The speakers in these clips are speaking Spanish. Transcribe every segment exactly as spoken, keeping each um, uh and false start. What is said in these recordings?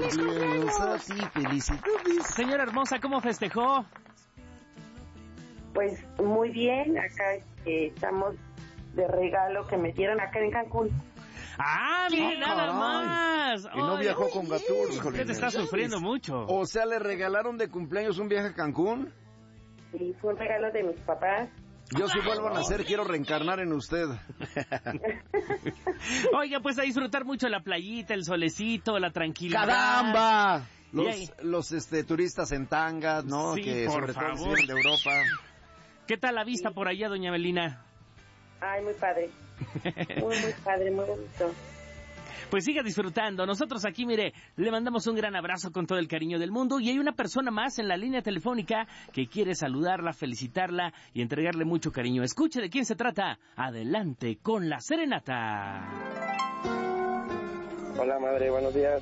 cumpleaños a ti, felicidades. Señora hermosa, ¿cómo festejó? Pues muy bien, acá eh, estamos de regalo que me dieron acá en Cancún. ¡Ah, mire, nada caray! más! Y no Ay, viajó con Gatur, usted está sufriendo mucho. O sea, ¿le regalaron de cumpleaños un viaje a Cancún? Y fue un regalo de mis papás. Yo si vuelvo a nacer quiero reencarnar en usted. Oiga, pues a disfrutar mucho la playita, el solecito, la tranquilidad. ¡Caramba! Y ahí- Los, los este, turistas en tangas, ¿no? Sí, que por sobre todo favor. vienen de Europa. ¿Qué tal la vista por allá, doña Melina? Ay, muy padre. Muy, muy padre, muy bonito. Pues siga disfrutando. Nosotros aquí, mire, le mandamos un gran abrazo con todo el cariño del mundo y hay una persona más en la línea telefónica que quiere saludarla, felicitarla y entregarle mucho cariño. Escuche de quién se trata. Adelante con la serenata. Hola, madre, buenos días.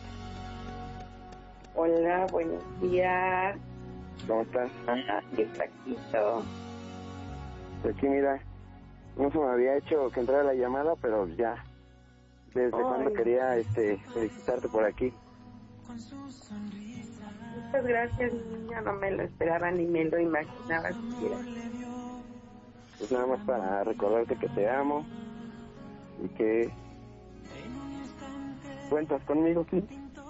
Hola, buenos días. ¿Cómo estás? Ajá, qué flaquito. Pues aquí, mira, no se me había hecho que entrara la llamada, pero ya. Desde Ay. cuando quería este felicitarte por aquí. Muchas gracias, niña. No me lo esperaba ni me lo imaginaba siquiera. Pues nada más para recordarte que te amo y que cuentas conmigo, ¿sí?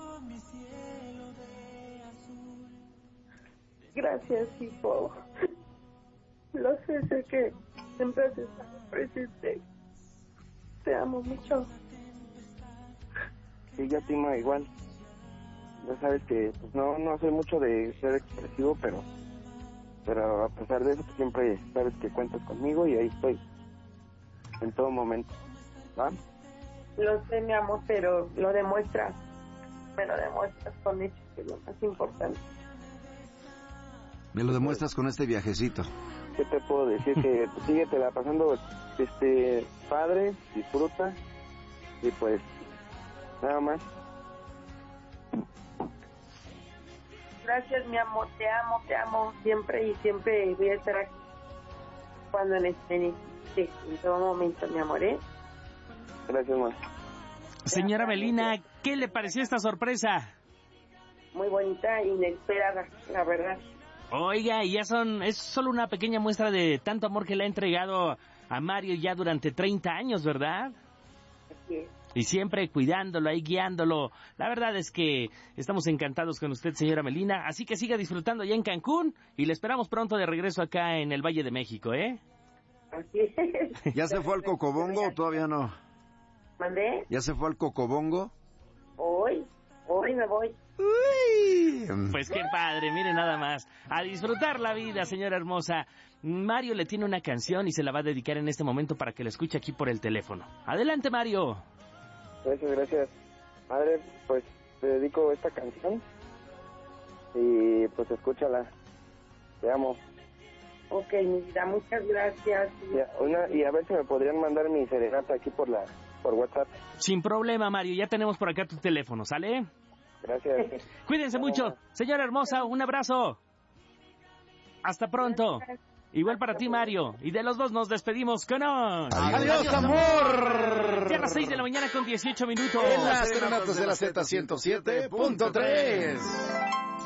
Gracias, hijo. Lo sé, sé que siempre has estado presente. Te amo mucho. Sí, yo te amo igual. Ya sabes que pues, no no soy mucho de ser expresivo, pero pero a pesar de eso pues, siempre sabes que cuentas conmigo y ahí estoy en todo momento, ¿va? Lo sé, mi amor, pero lo demuestras. Me lo demuestras con hechos, que es lo más importante. Me lo demuestras con este viajecito. ¿Qué te puedo decir? Que pues, síguetela pasando este padre, disfruta y pues nada más. Gracias, mi amor, te amo, te amo siempre y siempre voy a estar aquí cuando necesite, en todo momento, mi amor, ¿eh? Gracias, ma. Señora Melina, ¿qué le pareció esta sorpresa? Muy bonita, inesperada, la verdad. Oiga, y ya son, es solo una pequeña muestra de tanto amor que le ha entregado a Mario ya durante treinta años, ¿verdad? Así es. Y siempre cuidándolo, ahí guiándolo. La verdad es que estamos encantados con usted, señora Melina. Así que siga disfrutando ya en Cancún y le esperamos pronto de regreso acá en el Valle de México, ¿eh? Así es. ¿Ya se fue al Cocobongo o todavía no? ¿Mandé? ¿Ya se fue al Cocobongo? Hoy, hoy me voy. Uy. Pues qué padre, mire nada más. A disfrutar la vida, señora hermosa. Mario le tiene una canción y se la va a dedicar en este momento para que la escuche aquí por el teléfono. Adelante, Mario. Gracias, gracias. Madre, pues te dedico esta canción y pues escúchala. Te amo. Ok, mi vida, muchas gracias. Y a, una, y a ver si me podrían mandar mi serenata aquí por la por WhatsApp. Sin problema, Mario, ya tenemos por acá tu teléfono, ¿sale? Gracias. Cuídense mucho. Señora hermosa, un abrazo. Hasta pronto. Igual para ti, Mario. Y de los dos nos despedimos con... Adiós, Adiós, amor. Ya a las seis de la mañana con dieciocho minutos. En las serenatas de la Z ciento siete punto tres.